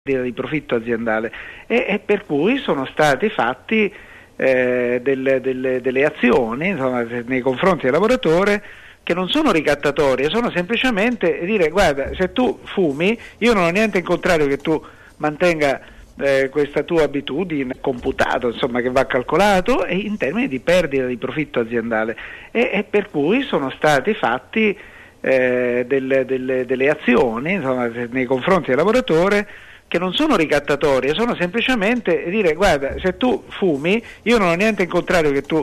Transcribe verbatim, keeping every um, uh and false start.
di profitto aziendale e, e per cui sono stati fatti eh, delle, delle, delle azioni insomma, nei confronti del lavoratore che non sono ricattatorie, sono semplicemente dire guarda, se tu fumi io non ho niente in contrario che tu mantenga eh, questa tua abitudine computato, insomma, che va calcolato e in termini di perdita di profitto aziendale e, e per cui sono stati fatti eh, delle, delle, delle azioni insomma, nei confronti del lavoratore che non sono ricattatorie, sono semplicemente dire guarda, se tu fumi io non ho niente in contrario che tu